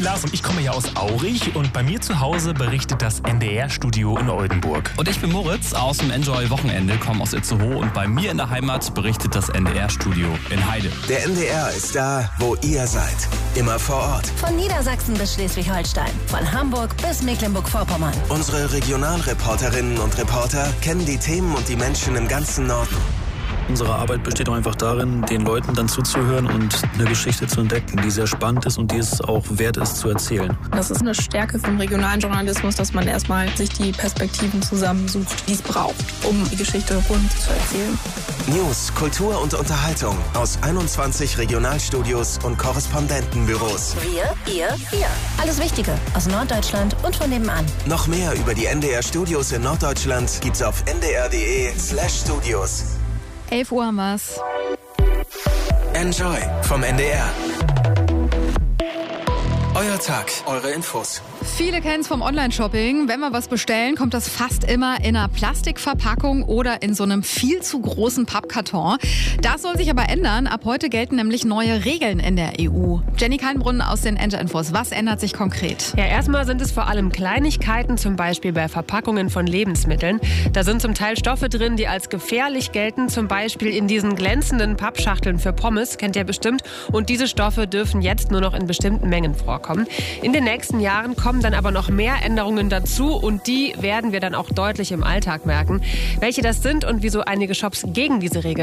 bin Lars und ich komme ja aus Aurich und bei mir zu Hause berichtet das NDR-Studio in Oldenburg. Und ich bin Moritz aus dem Enjoy-Wochenende, komme aus Itzehoe und bei mir in der Heimat berichtet das NDR-Studio in Heide. Der NDR ist da, wo ihr seid. Immer vor Ort. Von Niedersachsen bis Schleswig-Holstein. Von Hamburg bis Mecklenburg-Vorpommern. Unsere Regionalreporterinnen und Reporter kennen die Themen und die Menschen im ganzen Norden. Unsere Arbeit besteht auch einfach darin, den Leuten dann zuzuhören und eine Geschichte zu entdecken, die sehr spannend ist und die es auch wert ist zu erzählen. Das ist eine Stärke vom regionalen Journalismus, dass man erstmal sich die Perspektiven zusammensucht, die es braucht, um die Geschichte rund zu erzählen. News, Kultur und Unterhaltung aus 21 Regionalstudios und Korrespondentenbüros. Wir, ihr, wir. Alles Wichtige aus Norddeutschland und von nebenan. Noch mehr über die NDR-Studios in Norddeutschland gibt's auf ndr.de/studios. 11 Uhr haben wir's. Enjoy vom NDR. Euer Tag, eure Infos. Viele kennen es vom Online-Shopping. Wenn wir was bestellen, kommt das fast immer in einer Plastikverpackung oder in so einem viel zu großen Pappkarton. Das soll sich aber ändern. Ab heute gelten nämlich neue Regeln in der EU. Jenny Kaltenbrunn aus den Enjoy-Infos. Was ändert sich konkret? Ja, erstmal sind es vor allem Kleinigkeiten, zum Beispiel bei Verpackungen von Lebensmitteln. Da sind zum Teil Stoffe drin, die als gefährlich gelten, zum Beispiel in diesen glänzenden Pappschachteln für Pommes, kennt ihr bestimmt. Und diese Stoffe dürfen jetzt nur noch in bestimmten Mengen vorkommen. In den nächsten Jahren kommen dann aber noch mehr Änderungen dazu und die werden wir dann auch deutlich im Alltag merken. Welche das sind und wieso einige Shops gegen diese Regeln